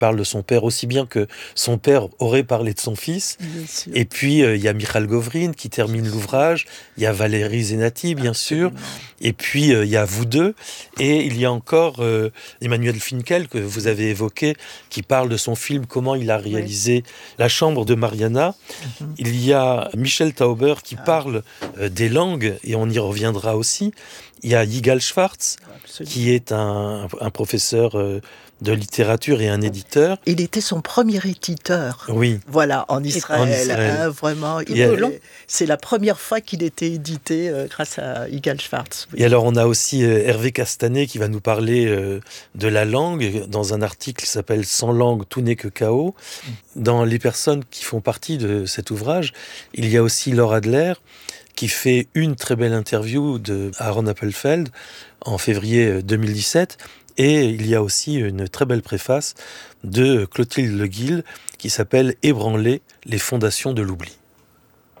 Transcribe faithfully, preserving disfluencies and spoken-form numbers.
parle de son père aussi bien que son père aurait parlé de son fils. Et puis, euh, il y a Michal Govrin qui termine l'ouvrage. Il y a Valérie Zenati, bien Absolument. sûr. Et puis, euh, il y a vous deux. Et il y a encore euh, Emmanuel Finkel, que vous avez évoqué, qui parle de son film, comment il a réalisé oui. La chambre de Mariana. Mm-hmm. Il y a Michel Tauber qui ah. parle euh, des langues, et on y reviendra aussi. Il y a Yigal Schwartz, Absolument. Qui est un, un professeur euh, de littérature et un éditeur. Il était son premier éditeur. Oui. Voilà, en Israël. En Israël. Hein, vraiment. Il et est, c'est la première fois qu'il était édité euh, grâce à Yigal Schwartz. Oui. Et alors, on a aussi euh, Hervé Castanet qui va nous parler euh, de la langue dans un article qui s'appelle « Sans langue, tout n'est que chaos ». Dans les personnes qui font partie de cet ouvrage, il y a aussi Laura Adler, qui fait une très belle interview de Aaron Appelfeld en février deux mille dix-sept. Et il y a aussi une très belle préface de Clotilde Le Guil qui s'appelle « Ébranler les fondations de l'oubli ».